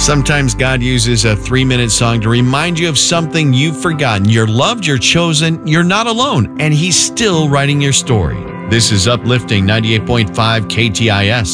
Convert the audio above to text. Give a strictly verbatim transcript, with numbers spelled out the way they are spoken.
Sometimes God uses a three-minute song to remind you of something you've forgotten. You're loved, you're chosen, you're not alone, and He's still writing your story. This is Uplifting ninety-eight point five K T I S.